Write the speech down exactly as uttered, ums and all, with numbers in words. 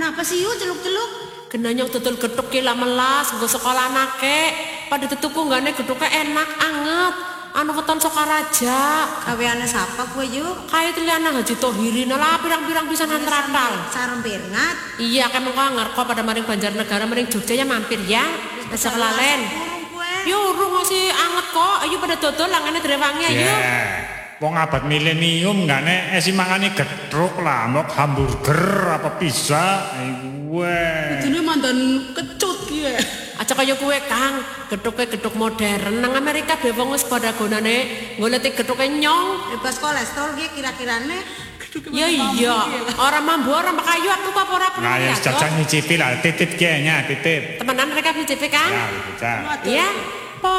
Kenapa sih yuk celuk-celuk? Genanya dodol gethuk ki lah melas nggo sekolah anake. Pada tutuku nggane gethuknya enak anget. Anu weton Sokaraja. Gaweane sapa kowe yuk? Kae teliana Haji Tohirina lah pirang-pirang pisan antaratal. Sarempir ngat. Iya kayak mengko ngarep pada maring Banjarnegara maring Jogja ya mampir ya. Bisa kelalen. Yo urung masih anget kok. Ayo pada dodol langane drewangi ayo. Wong abad milenium nggane esi mangane gethuk lah, mok hamburger apa pizza. Weh. Kudune mandan kecut ki ya. Aja kaya kowe Kang, gethuknya gethuk modern. Nang Amerika be wong wis padha gonane goleti gethuknya nyong. Bebas kolesterol ki kira-kirane. Ya iya, orang mambu orang kayu aku apa ora perlu. Nah, ya jajan nyicipi lah, titip kayaknya, titip. Temenan mereka nyicipi Kang? Ya, bisa. Iya.